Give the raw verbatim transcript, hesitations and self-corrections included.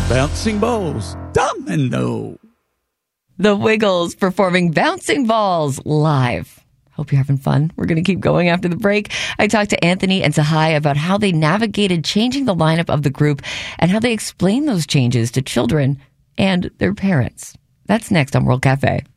Bouncing balls. Domino. The Wiggles performing Bouncing Balls live. Hope you're having fun. We're going to keep going after the break. I talked to Anthony and Sahai about how they navigated changing the lineup of the group and how they explain those changes to children and their parents. That's next on World Cafe.